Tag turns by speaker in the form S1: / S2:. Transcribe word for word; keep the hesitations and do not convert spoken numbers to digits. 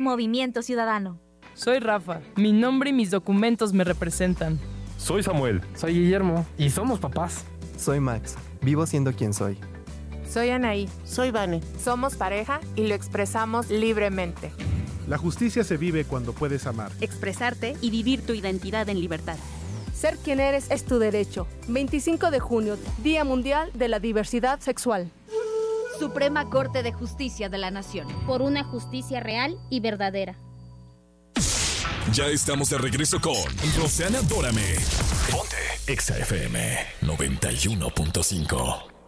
S1: Movimiento Ciudadano.
S2: Soy Rafa. Mi nombre y mis documentos me representan.
S3: Soy Samuel.
S4: Soy Guillermo. Y somos papás.
S5: Soy Max. Vivo siendo quien soy.
S6: Soy Anaí.
S7: Soy Vane.
S6: Somos pareja y lo expresamos libremente.
S8: La justicia se vive cuando puedes amar,
S9: expresarte y vivir tu identidad en libertad.
S10: Ser quien eres es tu derecho. veinticinco de junio, Día Mundial de la Diversidad Sexual.
S11: Suprema Corte de Justicia de la Nación.
S12: Por una justicia real y verdadera.
S13: Ya estamos de regreso con Roxana Dórame. Ponte Exa F M noventa y uno punto cinco.